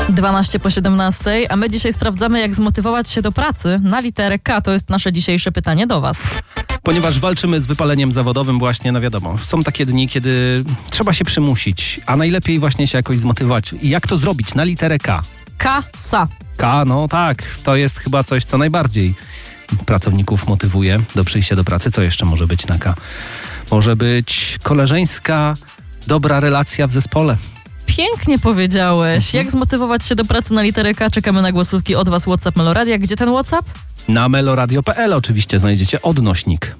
12:17, a my dzisiaj sprawdzamy, jak zmotywować się do pracy na literę K. To jest nasze dzisiejsze pytanie do was. Ponieważ walczymy z wypaleniem zawodowym właśnie, no wiadomo, są takie dni, kiedy trzeba się przymusić, a najlepiej właśnie się jakoś zmotywować. I jak to zrobić na literę K? Kasa. K, no tak, to jest chyba coś, co najbardziej pracowników motywuje do przyjścia do pracy. Co jeszcze może być na K? Może być koleżeńska, dobra relacja w zespole. Pięknie powiedziałeś. Jak zmotywować się do pracy na literę K? Czekamy na głosówki od was. WhatsApp Meloradia. Gdzie ten WhatsApp? Na meloradio.pl oczywiście znajdziecie odnośnik.